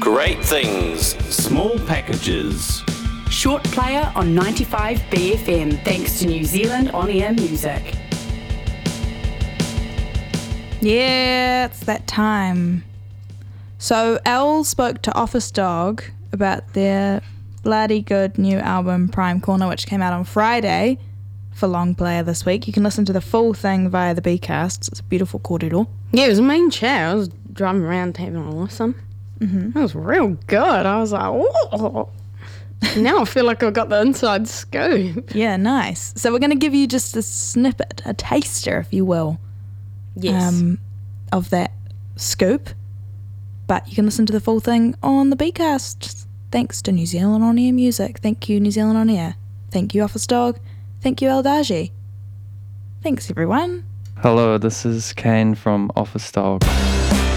Great things, small packages. Short player on 95 BFM, thanks to New Zealand On-Air Music. Yeah, it's that time. So Elle spoke to Office Dog about their bloody good new album Prime Corner, which came out on Friday for long player this week. You can listen to the full thing via the Bcasts. It's a beautiful kōrero. Yeah, it was a main chat. I was driving around having a listen. It was real good. I was like, oh. Now I feel like I've got the inside scoop. Yeah, nice. So we're going to give you just a snippet, a taster, if you will, of that scoop. But you can listen to the full thing on the Bcast. Thanks to New Zealand On Air Music. Thank you, New Zealand On Air. Thank you, Office Dog. Thank you, Eldaji. Thanks, everyone. Hello, this is Kane from Office Dog.